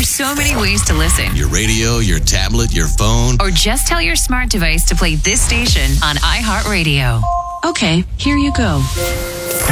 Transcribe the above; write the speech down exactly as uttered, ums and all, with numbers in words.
There's so many ways to listen. Your radio, your tablet, your phone. Or just tell your smart device to play this station on iHeartRadio. Okay, here you go.